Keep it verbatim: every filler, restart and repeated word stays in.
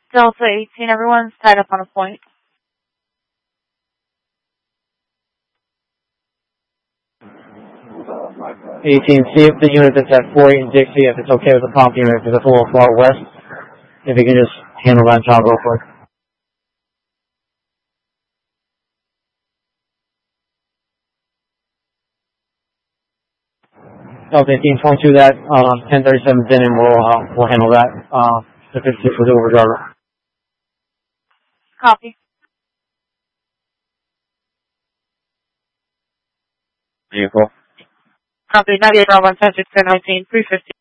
Delta eighteen, everyone's tied up on a point. eighteen, see if the unit that's at four eight in Dixie, if it's okay with the comp unit, because it's a little far west. If you can just handle that job real quick. Delta eighteen, twenty-two, that uh, ten thirty-seven's in, and we'll, uh, we'll handle that. Uh, the fifty-six was over driver. Copy. Vehicle. Copy, ninety-eight, one ten six, nineteen, three fifty.